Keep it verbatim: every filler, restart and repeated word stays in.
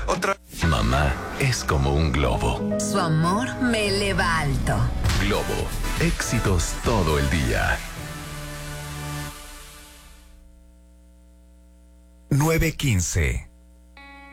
Otra. Mamá es como un globo. Su amor me eleva alto. Globo, éxitos todo el día. nueve quince.